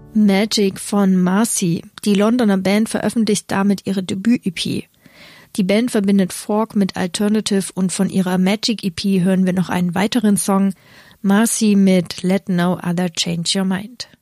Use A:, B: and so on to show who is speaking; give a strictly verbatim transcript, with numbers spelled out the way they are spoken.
A: Magic von Marcy. Die Londoner Band veröffentlicht damit ihre Debüt-E P. Die Band verbindet Folk mit Alternative und von ihrer Magic-E P hören wir noch einen weiteren Song, Marcy mit Let No Other Change Your Mind.